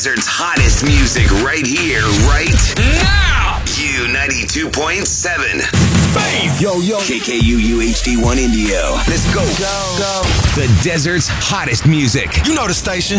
Desert's hottest music right here, right now. U92.7. Faith. Yo. KKUU HD1 Indio. Let's go. Go. The Desert's hottest music. You know the station.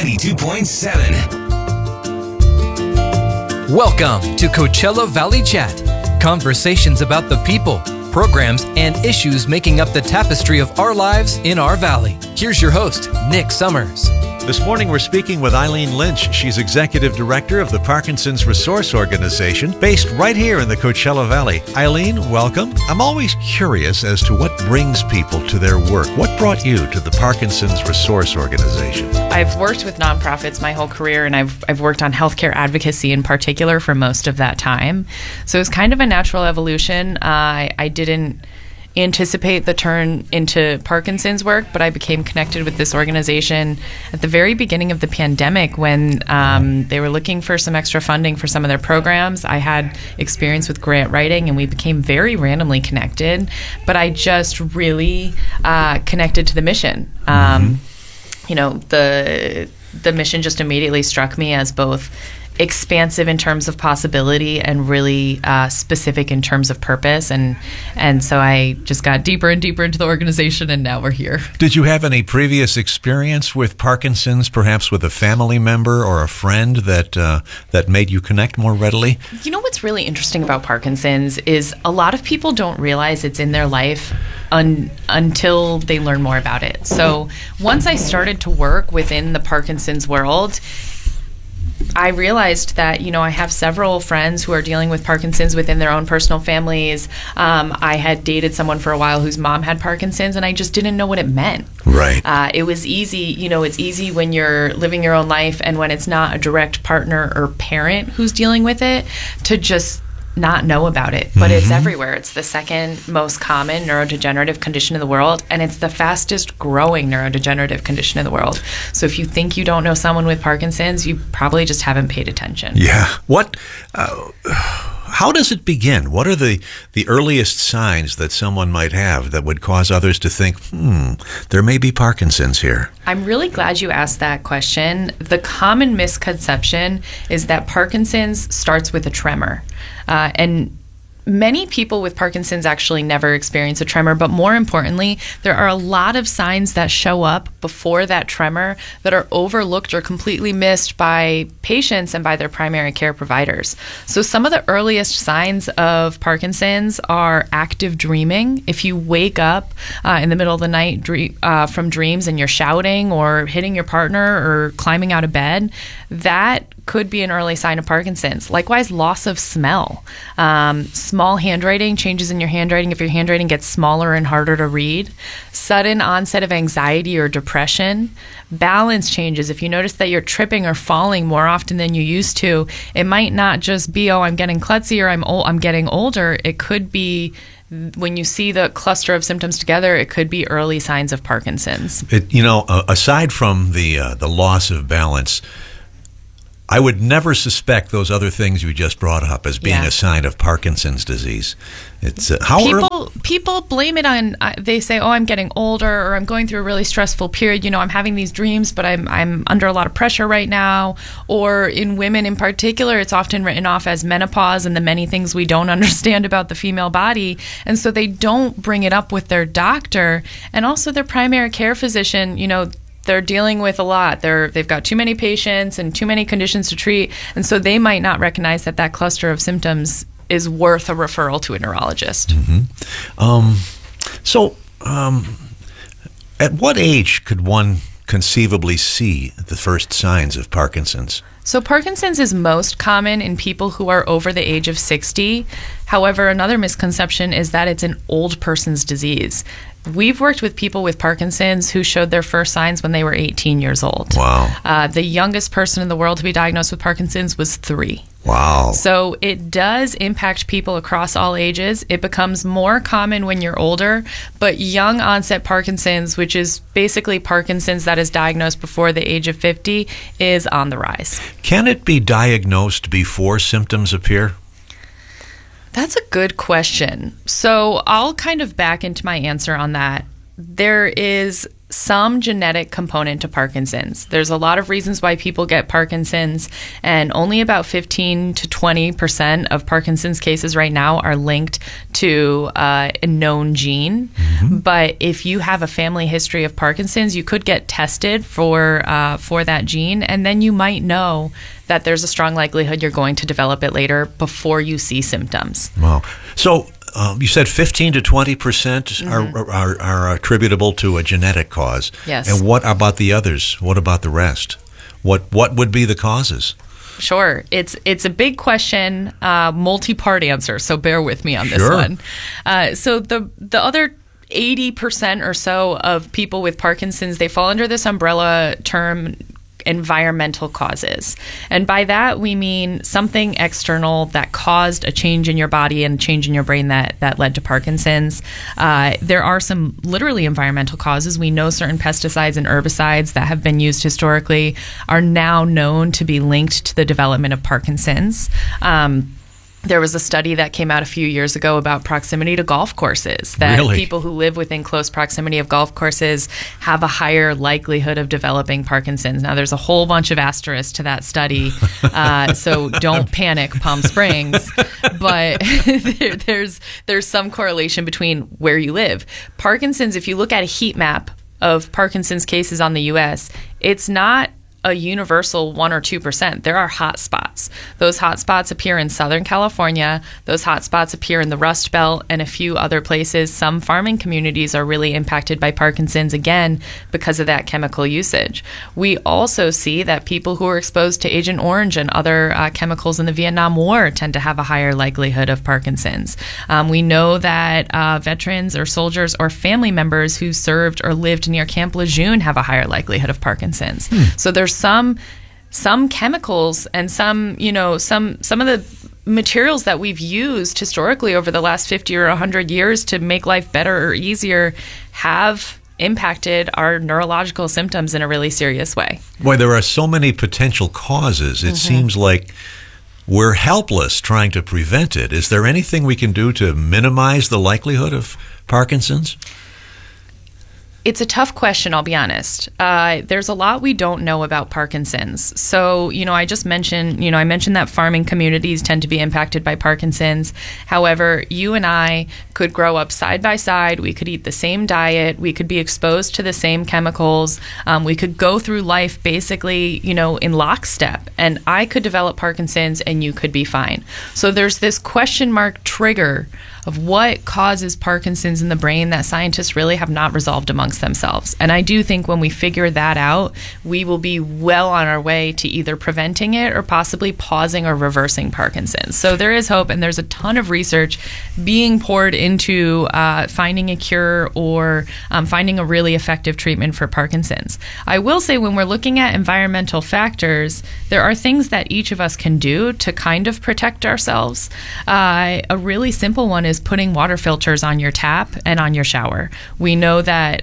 U92.7. Welcome to Coachella Valley Chat. Conversations about the people, programs, and issues making up the tapestry of our lives in our valley. Here's your host, Nick Summers. This morning we're speaking with Eileen Lynch. She's Executive Director of the Parkinson's Resource Organization, based right here in the Coachella Valley. Eileen, welcome. I'm always curious as to what brings people to their work. What brought you to the Parkinson's Resource Organization? I've worked with nonprofits my whole career, and I've worked on healthcare advocacy in particular for most of that time. So it's kind of a natural evolution. I didn't anticipate the turn into Parkinson's work, but I became connected with this organization at the very beginning of the pandemic when they were looking for some extra funding for some of their programs. I had experience with grant writing, and we became very randomly connected, but I just really connected to the mission. You know, the mission just immediately struck me as both expansive in terms of possibility and really specific in terms of purpose. And so I just got deeper and deeper into the organization, and now we're here. Did you have any previous experience with Parkinson's, perhaps with a family member or a friend that made you connect more readily? You know what's really interesting about Parkinson's is a lot of people don't realize it's in their life until they learn more about it. So once I started to work within the Parkinson's world, I realized that, you know, I have several friends who are dealing with Parkinson's within their own personal families. I had dated someone for a while whose mom had Parkinson's, and I just didn't know what it meant. Right. It was easy, you know, it's easy when you're living your own life and when it's not a direct partner or parent who's dealing with it to just not know about it, but it's everywhere. It's the second most common neurodegenerative condition in the world, and it's the fastest growing neurodegenerative condition in the world. So if you think you don't know someone with Parkinson's, you probably just haven't paid attention. Yeah. How does it begin? What are the earliest signs that someone might have that would cause others to think, there may be Parkinson's here? I'm really glad you asked that question. The common misconception is that Parkinson's starts with a tremor. And many people with Parkinson's actually never experience a tremor, but more importantly, there are a lot of signs that show up before that tremor that are overlooked or completely missed by patients and by their primary care providers. So some of the earliest signs of Parkinson's are active dreaming. If you wake up in the middle of the night from dreams and you're shouting or hitting your partner or climbing out of bed, that could be an early sign of Parkinson's. Likewise, loss of smell. Small handwriting, changes in your handwriting. If your handwriting gets smaller and harder to read. Sudden onset of anxiety or depression. Balance changes. If you notice that you're tripping or falling more often than you used to, it might not just be, I'm getting klutzy or I'm getting older. It could be, when you see the cluster of symptoms together, it could be early signs of Parkinson's. Aside from the loss of balance, I would never suspect those other things you just brought up as being a sign of Parkinson's disease. It's people blame it on. They say, "Oh, I'm getting older, or I'm going through a really stressful period. You know, I'm having these dreams, but I'm under a lot of pressure right now." Or in women in particular, it's often written off as menopause and the many things we don't understand about the female body, and so they don't bring it up with their doctor and also their primary care physician. You know, they're dealing with a lot. They've got too many patients and too many conditions to treat, and so they might not recognize that cluster of symptoms is worth a referral to a neurologist. At what age could one conceivably see the first signs of Parkinson's? So Parkinson's is most common in people who are over the age of 60. However, another misconception is that it's an old person's disease. We've worked with people with Parkinson's who showed their first signs when they were 18 years old. Wow. The youngest person in the world to be diagnosed with Parkinson's was 3. Wow. So it does impact people across all ages. It becomes more common when you're older, but young onset Parkinson's, which is basically Parkinson's that is diagnosed before the age of 50, is on the rise. Can it be diagnosed before symptoms appear? That's a good question. So I'll kind of back into my answer on that. There is some genetic component to Parkinson's. There's a lot of reasons why people get Parkinson's, and only about 15 to 20% of Parkinson's cases right now are linked to a known gene. But if you have a family history of Parkinson's, you could get tested for that gene, and then you might know that there's a strong likelihood you're going to develop it later before you see symptoms. Wow. So you said 15 to 20% are attributable to a genetic cause. Yes. And what about the others? What about the rest? What would be the causes? Sure. It's a big question, multi-part answer, so bear with me on this one. So the other 80% or so of people with Parkinson's, they fall under this umbrella term, environmental causes. And by that, we mean something external that caused a change in your body and a change in your brain that led to Parkinson's. There are some literally environmental causes. We know certain pesticides and herbicides that have been used historically are now known to be linked to the development of Parkinson's. There was a study that came out a few years ago about proximity to golf courses, that people who live within close proximity of golf courses have a higher likelihood of developing Parkinson's. Now, there's a whole bunch of asterisks to that study, so don't panic, Palm Springs. But there's some correlation between where you live. Parkinson's, if you look at a heat map of Parkinson's cases on the U.S., it's not a universal 1 or 2%. There are hot spots. Those hot spots appear in Southern California. Those hot spots appear in the Rust Belt and a few other places. Some farming communities are really impacted by Parkinson's, again, because of that chemical usage. We also see that people who are exposed to Agent Orange and other chemicals in the Vietnam War tend to have a higher likelihood of Parkinson's. We know that veterans or soldiers or family members who served or lived near Camp Lejeune have a higher likelihood of Parkinson's. So there's some chemicals and some of the materials that we've used historically over the last 50 or 100 years to make life better or easier have impacted our neurological symptoms in a really serious way. Boy, there are so many potential causes. It seems like we're helpless trying to prevent it. Is there anything we can do to minimize the likelihood of Parkinson's? It's a tough question, I'll be honest. There's a lot we don't know about Parkinson's. So, I just mentioned, I mentioned that farming communities tend to be impacted by Parkinson's. However, you and I could grow up side by side. We could eat the same diet. We could be exposed to the same chemicals. We could go through life basically, in lockstep. And I could develop Parkinson's and you could be fine. So there's this question mark trigger of what causes Parkinson's in the brain that scientists really have not resolved amongst themselves. And I do think when we figure that out, we will be well on our way to either preventing it or possibly pausing or reversing Parkinson's. So there is hope, and there's a ton of research being poured into finding a cure or finding a really effective treatment for Parkinson's. I will say when we're looking at environmental factors, there are things that each of us can do to kind of protect ourselves. A really simple one is putting water filters on your tap and on your shower. We know that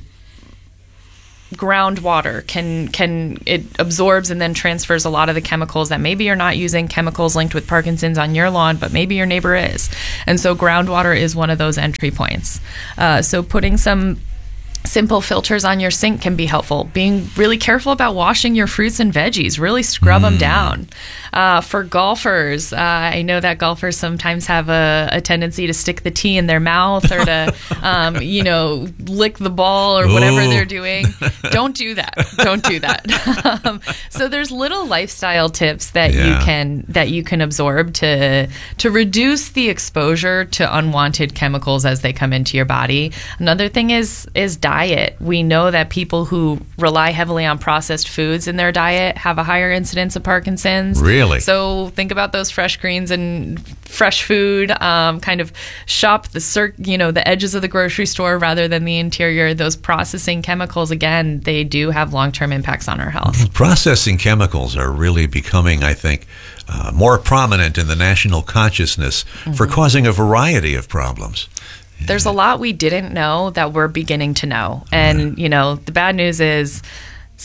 groundwater it absorbs and then transfers a lot of the chemicals that maybe you're not using, chemicals linked with Parkinson's on your lawn, but maybe your neighbor is. And so groundwater is one of those entry points. So putting some simple filters on your sink can be helpful. Being really careful about washing your fruits and veggies, really scrub them down. For golfers, I know that golfers sometimes have a tendency to stick the tee in their mouth or to, lick the ball or whatever they're doing. Don't do that. Don't do that. So there's little lifestyle tips that you can absorb to reduce the exposure to unwanted chemicals as they come into your body. Another thing is diet. We know that people who rely heavily on processed foods in their diet have a higher incidence of Parkinson's. Really? So think about those fresh greens and fresh food. Kind of shop the edges of the grocery store rather than the interior. Those processing chemicals, again, they do have long-term impacts on our health. Processing chemicals are really becoming, I think, more prominent in the national consciousness for causing a variety of problems. There's a lot we didn't know that we're beginning to know. And, the bad news is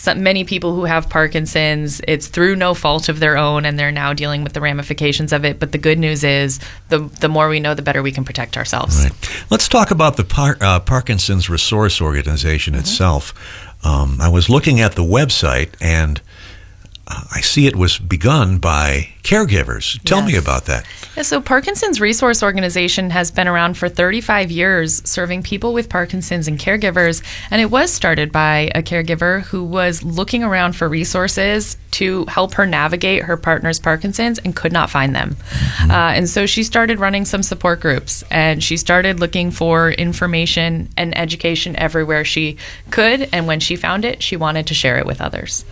many people who have Parkinson's, it's through no fault of their own, and they're now dealing with the ramifications of it. But the good news is the more we know, the better we can protect ourselves. Right. Let's talk about the Parkinson's Resource Organization itself. I was looking at the website, and I see it was begun by caregivers. Tell me about that. Yeah, so Parkinson's Resource Organization has been around for 35 years, serving people with Parkinson's and caregivers. And it was started by a caregiver who was looking around for resources to help her navigate her partner's Parkinson's and could not find them. And so she started running some support groups, and she started looking for information and education everywhere she could. And when she found it, she wanted to share it with others.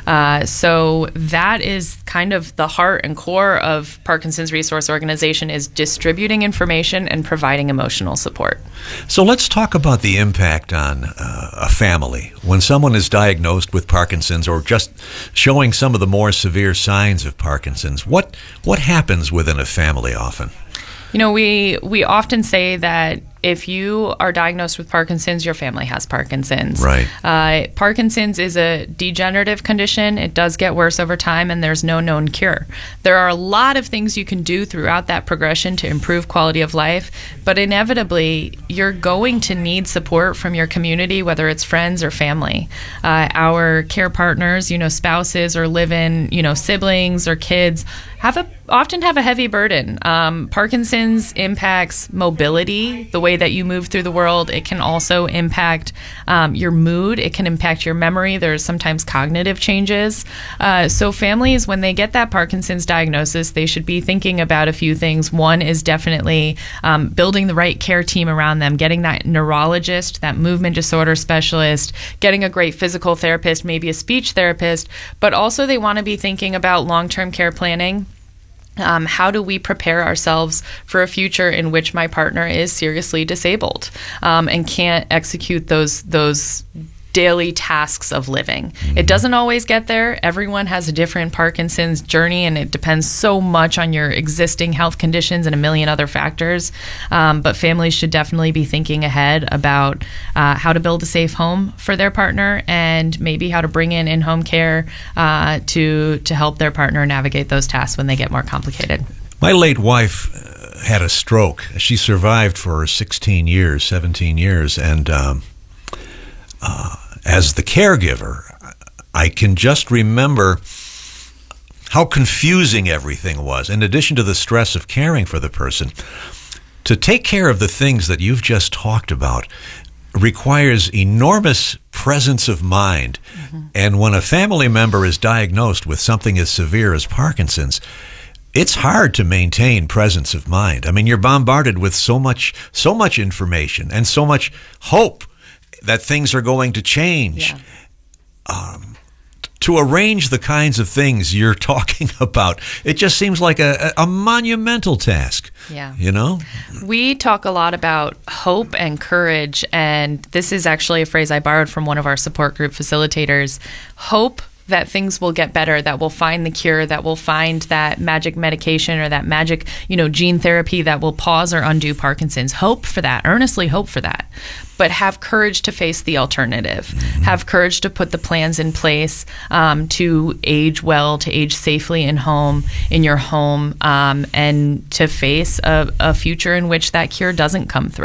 So that is kind of the heart and core of Parkinson's Resource Organization, is distributing information and providing emotional support. So let's talk about the impact on a family when someone is diagnosed with Parkinson's, or just showing some of the more severe signs of Parkinson's. What happens within a family often? You know, we often say that if you are diagnosed with Parkinson's, your family has Parkinson's. Right. Parkinson's is a degenerative condition. It does get worse over time, and there's no known cure. There are a lot of things you can do throughout that progression to improve quality of life, but inevitably, you're going to need support from your community, whether it's friends or family. Our care partners, spouses or live-in, siblings or kids, often have a heavy burden. Parkinson's impacts mobility, the way that you move through the world. It can also impact your mood. It can impact your memory. There's sometimes cognitive changes. So families, when they get that Parkinson's diagnosis, they should be thinking about a few things. One is definitely building the right care team around them, getting that neurologist, that movement disorder specialist, getting a great physical therapist, maybe a speech therapist, but also they want to be thinking about long-term care planning. How do we prepare ourselves for a future in which my partner is seriously disabled and can't execute those daily tasks of living? It doesn't always get there. Everyone has a different Parkinson's journey, and it depends so much on your existing health conditions and a million other factors. But families should definitely be thinking ahead about how to build a safe home for their partner, and maybe how to bring in in-home care to help their partner navigate those tasks when they get more complicated. My late wife had a stroke. She survived for 17 years, and as the caregiver, I can just remember how confusing everything was. In addition to the stress of caring for the person, to take care of the things that you've just talked about requires enormous presence of mind. And when a family member is diagnosed with something as severe as Parkinson's, it's hard to maintain presence of mind. I mean, you're bombarded with so much information and so much hope that things are going to change. To arrange the kinds of things you're talking about, it just seems like a monumental task. We talk a lot about hope and courage, and this is actually a phrase I borrowed from one of our support group facilitators. Hope that things will get better, that we'll find the cure, that we'll find that magic medication or that magic, gene therapy that will pause or undo Parkinson's. Hope for that, earnestly hope for that. But have courage to face the alternative. Have courage to put the plans in place to age well, to age safely in your home, and to face a future in which that cure doesn't come through.